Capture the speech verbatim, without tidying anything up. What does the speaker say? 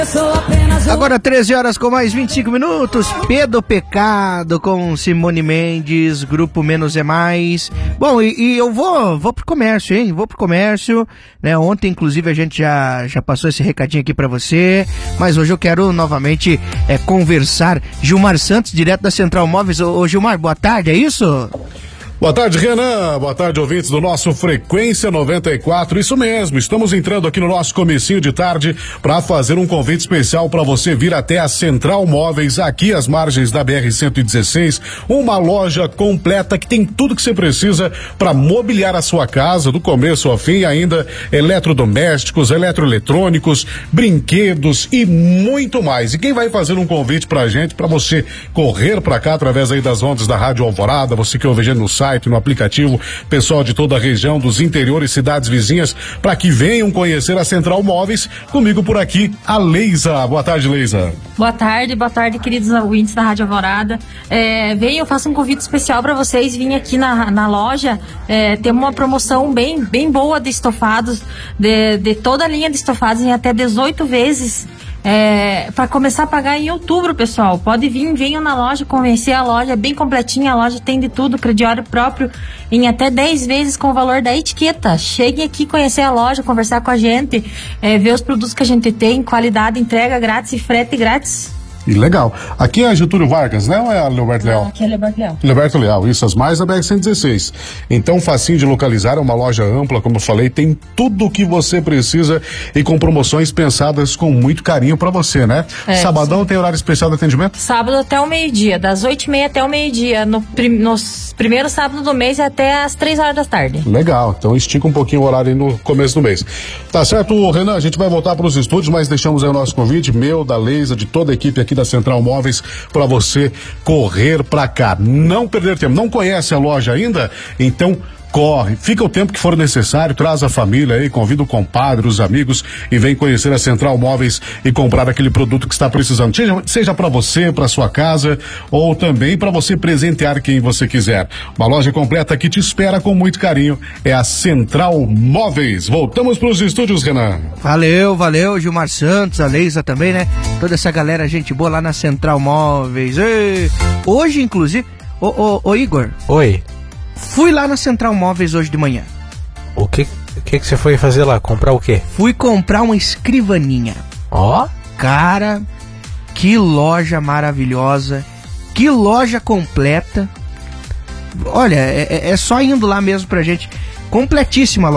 Agora treze horas com mais vinte e cinco minutos, Pedo Pecado com Simone Mendes, Grupo Menos é Mais. Bom, e, e eu vou, vou pro comércio, hein? Vou pro comércio, né? Ontem, inclusive, a gente já, já passou esse recadinho aqui pra você, mas hoje eu quero novamente é, conversar. Gilmar Santos, direto da Central Móveis. Ô, ô Gilmar, boa tarde, é isso? Boa tarde, Renan. Boa tarde, ouvintes do nosso Frequência noventa e quatro. Isso mesmo, estamos entrando aqui no nosso comecinho de tarde para fazer um convite especial para você vir até a Central Móveis, aqui às margens da B R cento e dezesseis, uma loja completa que tem tudo que você precisa para mobiliar a sua casa, do começo ao fim, ainda eletrodomésticos, eletroeletrônicos, brinquedos e muito mais. E quem vai fazer um convite pra gente, para você correr para cá através aí das ondas da Rádio Alvorada, você que ouve a gente no site, no aplicativo, pessoal de toda a região, dos interiores, cidades vizinhas, para que venham conhecer a Central Móveis. Comigo por aqui, a Leisa. Boa tarde, Leisa. Boa tarde, boa tarde, queridos ouvintes da Rádio Alvorada. É, venham, eu faço um convite especial para vocês virem aqui na, na loja. É, tem uma promoção bem, bem boa de estofados, de, de toda a linha de estofados em até dezoito vezes. É, para começar a pagar em outubro, pessoal. Pode vir, venham na loja, conhecer a loja, é bem completinha, a loja tem de tudo, crediário próprio, em até dez vezes com o valor da etiqueta. Cheguem aqui conhecer a loja, conversar com a gente, é, ver os produtos que a gente tem, qualidade, entrega grátis e frete grátis. E legal. Aqui é a Getúlio Vargas, né? Ou é a Leoberto Leal? Não, aqui é Leoberto Leal. Leoberto Leal, isso, as mais da B R cento e dezesseis. Então, facinho de localizar, é uma loja ampla, como eu falei, tem tudo o que você precisa e com promoções pensadas com muito carinho pra você, né? É, Sabadão sim. Tem horário especial de atendimento? Sábado até o meio-dia, das oito e meia até o meio-dia, no prim, nos primeiros sábados do mês até as três horas da tarde. Legal, então estica um pouquinho o horário aí no começo do mês. Tá certo, Renan, a gente vai voltar pros estúdios, mas deixamos aí o nosso convite, meu, da Leisa, de toda a equipe aqui da Central Móveis, para você correr pra cá, não perder tempo. Não conhece a loja ainda? Então corre, fica o tempo que for necessário, traz a família aí, convida o compadre, os amigos e vem conhecer a Central Móveis e comprar aquele produto que está precisando, seja, seja para você, para sua casa ou também para você presentear quem você quiser. Uma loja completa que te espera com muito carinho, é a Central Móveis. Voltamos para os estúdios, Renan. Valeu, valeu, Gilmar Santos, a Leisa também, né? Toda essa galera, gente boa lá na Central Móveis. Ei! Hoje, inclusive, ô, ô, ô Igor. Oi. Fui lá na Central Móveis hoje de manhã. O que que que você foi fazer lá? Comprar o quê? Fui comprar uma escrivaninha. Ó. Cara, que loja maravilhosa. Que loja completa. Olha, é, é só indo lá mesmo pra gente. Completíssima loja.